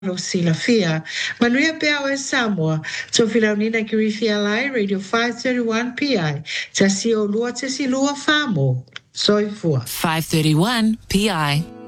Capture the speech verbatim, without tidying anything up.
lo silafia. Manuia pea o Samoa. So filaunina ki rifia lai Radio five thirty-one P I. Ta si o lua te si lua famo. Soifua. five thirty-one P I.